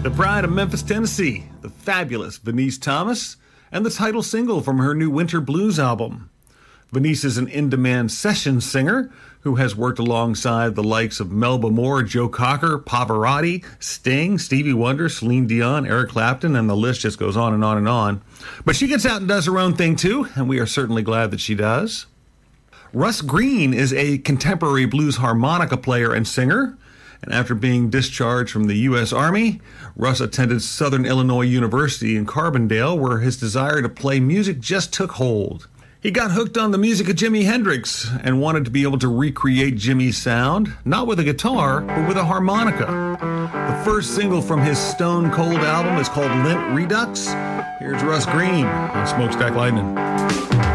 The pride of Memphis, Tennessee, the fabulous Venice Thomas, and the title single from her new Winter Blues album. Venice is an in-demand session singer who has worked alongside the likes of Melba Moore, Joe Cocker, Pavarotti, Sting, Stevie Wonder, Celine Dion, Eric Clapton, and the list just goes on and on and on. But she gets out and does her own thing too, and we are certainly glad that she does. Russ Green is a contemporary blues harmonica player and singer. And after being discharged from the U.S. Army, Russ attended Southern Illinois University in Carbondale, where his desire to play music just took hold. He got hooked on the music of Jimi Hendrix and wanted to be able to recreate Jimi's sound, not with a guitar, but with a harmonica. The first single from his Stone Cold album is called Lint Redux. Here's Russ Green on Smokestack Lightning.